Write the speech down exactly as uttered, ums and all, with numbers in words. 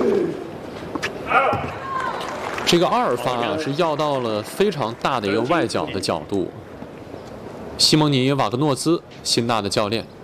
这个二发啊是要到了非常大的一个外角的角度。西蒙尼·瓦格诺兹，辛纳的教练。